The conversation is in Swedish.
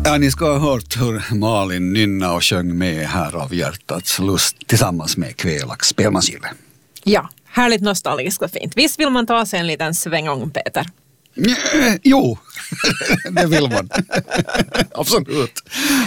Ja, ni ska ha hört hur Malin nynna och sjöng med här av hjärtats lust tillsammans med Kvelax spelmansgille. Ja, härligt nostalgiskt och fint. Visst vill man ta sig en liten svängång, Peter? Jo, det vill man. Absolut.